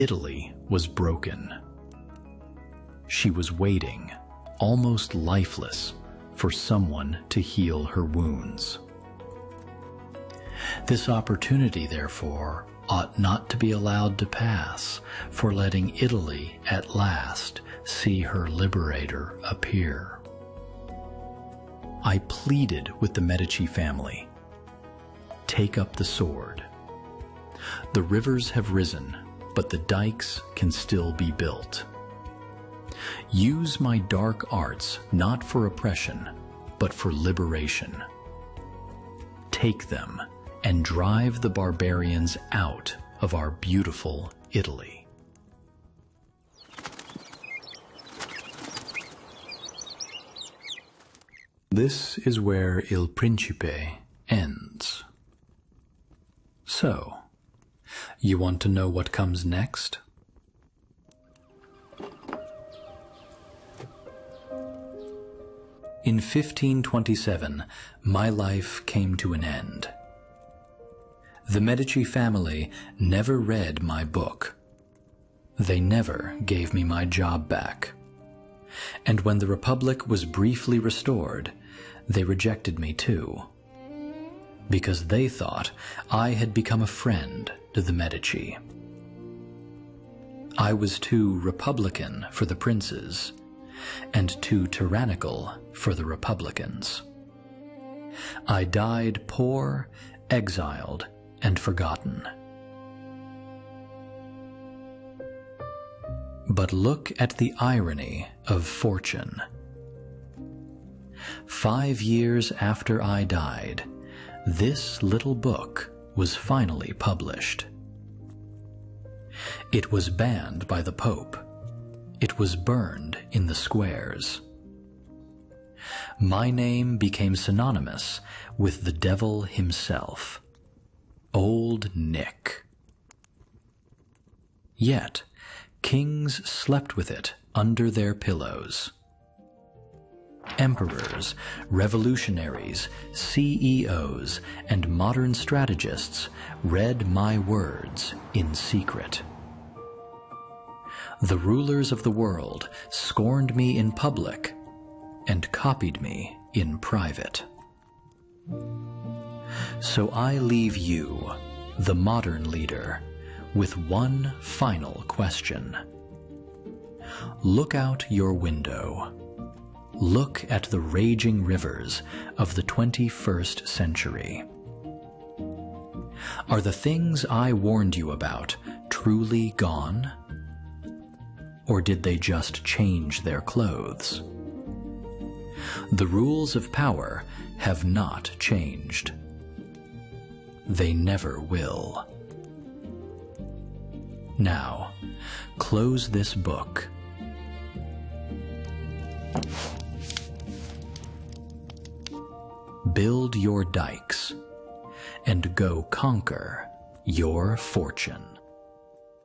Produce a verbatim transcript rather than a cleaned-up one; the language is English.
Italy was broken. She was waiting, almost lifeless, for someone to heal her wounds. This opportunity, therefore, ought not to be allowed to pass for letting Italy at last see her liberator appear. I pleaded with the Medici family, "Take up the sword. The rivers have risen, but the dikes can still be built. Use my dark arts not for oppression, but for liberation. Take them and drive the barbarians out of our beautiful Italy." This is where Il Principe ends. So, you want to know what comes next? In fifteen twenty-seven, my life came to an end. The Medici family never read my book. They never gave me my job back. And when the Republic was briefly restored, they rejected me too, because they thought I had become a friend to the Medici. I was too Republican for the princes, and too tyrannical for the Republicans. I died poor, exiled, and forgotten. But look at the irony of fortune. Five years after I died, this little book was finally published. It was banned by the Pope. It was burned in the squares. My name became synonymous with the devil himself, Old Nick. Yet, kings slept with it under their pillows. Emperors, revolutionaries, C E Os, and modern strategists read my words in secret. The rulers of the world scorned me in public and copied me in private. So I leave you, the modern leader, with one final question. Look out your window. Look at the raging rivers of the twenty-first century. Are the things I warned you about truly gone? Or did they just change their clothes? The rules of power have not changed. They never will. Now, close this book. Build your dikes and go conquer your fortune.